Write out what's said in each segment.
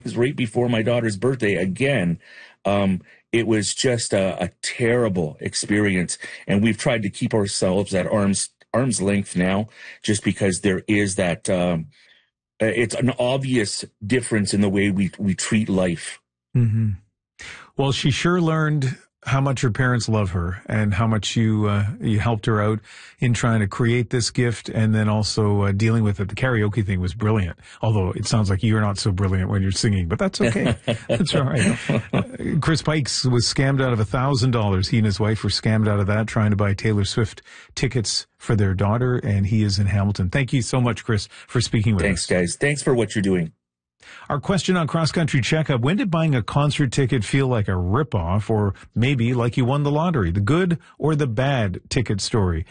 was right before my daughter's birthday again. It was just a terrible experience, and we've tried to keep ourselves at arm's length now, just because there is that. It's an obvious difference in the way we treat life. Mm-hmm. Well, she sure learned how much her parents love her and how much you helped her out in trying to create this gift, and then also dealing with it. The karaoke thing was brilliant, although it sounds like you're not so brilliant when you're singing, but that's okay. That's all right. Chris Pikes was scammed out of $1,000. He and his wife were scammed out of that trying to buy Taylor Swift tickets for their daughter, and he is in Hamilton. Thank you so much, Chris, for speaking with us. Thanks, guys. Thanks for what you're doing. Our question on Cross Country Checkup: when did buying a concert ticket feel like a ripoff, or maybe like you won the lottery? The good or the bad ticket story?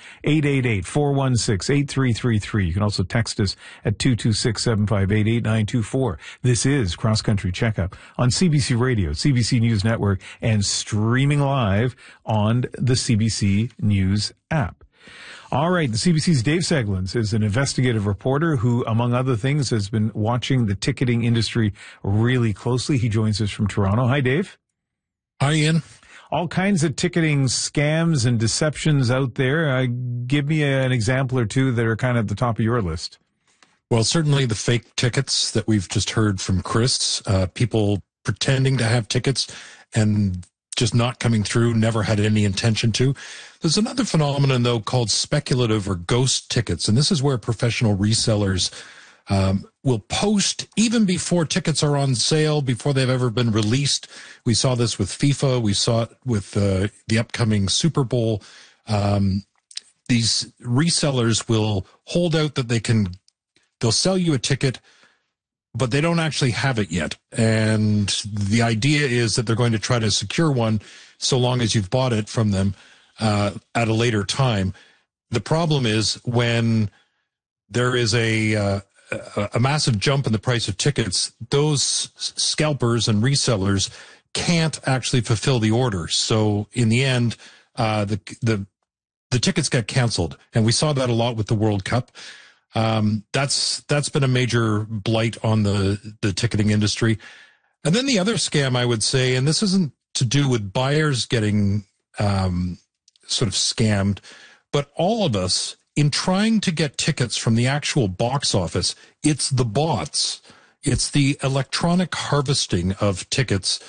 888-416-8333. You can also text us at 226-758-8924. This is Cross Country Checkup on CBC Radio, CBC News Network, and streaming live on the CBC News app. All right, the CBC's Dave Seglins is an investigative reporter who, among other things, has been watching the ticketing industry really closely. He joins us from Toronto. Hi, Dave. Hi, Ian. All kinds of ticketing scams and deceptions out there. Give me an example or two that are kind of at the top of your list. Well, certainly the fake tickets that we've just heard from Chris, people pretending to have tickets and just not coming through, never had any intention to. There's another phenomenon, though, called speculative or ghost tickets, and this is where professional resellers will post even before tickets are on sale, before they've ever been released. We saw this with FIFA. We saw it with the upcoming Super Bowl. These resellers will hold out that they'll sell you a ticket, but they don't actually have it yet. And the idea is that they're going to try to secure one so long as you've bought it from them at a later time. The problem is when there is a massive jump in the price of tickets, those scalpers and resellers can't actually fulfill the order. So in the end, the tickets get canceled. And we saw that a lot with the World Cup. That's been a major blight on the ticketing industry. And then the other scam, I would say, and this isn't to do with buyers getting sort of scammed, but all of us, in trying to get tickets from the actual box office, it's the bots. It's the electronic harvesting of tickets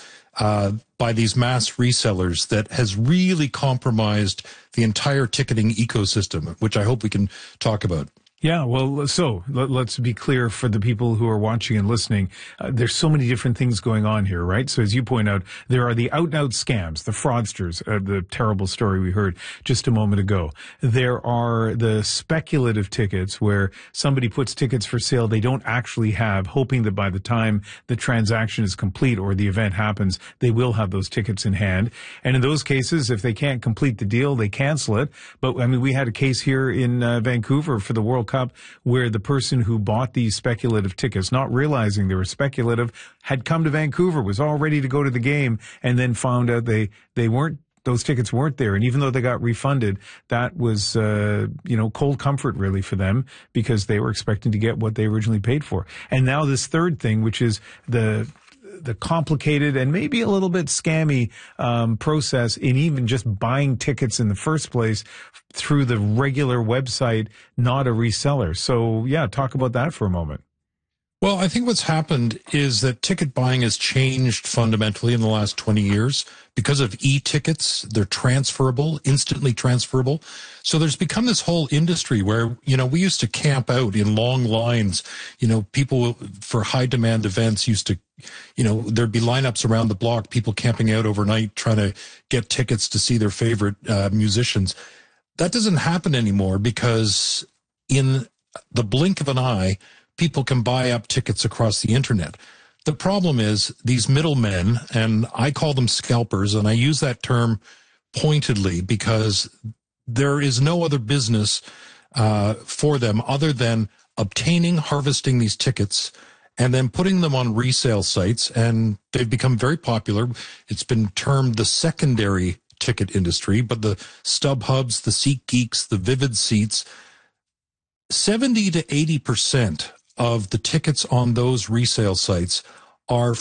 by these mass resellers that has really compromised the entire ticketing ecosystem, which I hope we can talk about. Yeah, well, so let's be clear for the people who are watching and listening. There's so many different things going on here, right? So as you point out, there are the out-and-out scams, the fraudsters, the terrible story we heard just a moment ago. There are the speculative tickets where somebody puts tickets for sale they don't actually have, hoping that by the time the transaction is complete or the event happens, they will have those tickets in hand. And in those cases, if they can't complete the deal, they cancel it. But, I mean, we had a case here in Vancouver for the World Cup where the person who bought these speculative tickets, not realizing they were speculative, had come to Vancouver, was all ready to go to the game, and then found out they weren't, those tickets weren't there. And even though they got refunded, that was, cold comfort really for them, because they were expecting to get what they originally paid for. And now this third thing, which is the complicated and maybe a little bit scammy process in even just buying tickets in the first place through the regular website, not a reseller. So, yeah, talk about that for a moment. Well, I think what's happened is that ticket buying has changed fundamentally in the last 20 years. Because of e-tickets, they're transferable, instantly transferable. So there's become this whole industry where, we used to camp out in long lines. People for high demand events used to, there'd be lineups around the block, people camping out overnight trying to get tickets to see their favorite musicians. That doesn't happen anymore because in the blink of an eye, people can buy up tickets across the internet. The problem is these middlemen, and I call them scalpers, and I use that term pointedly because there is no other business for them other than obtaining, harvesting these tickets, and then putting them on resale sites, and they've become very popular. It's been termed the secondary ticket industry, but the StubHubs, the SeatGeeks, the Vivid Seats, 70 to 80% of the tickets on those resale sites are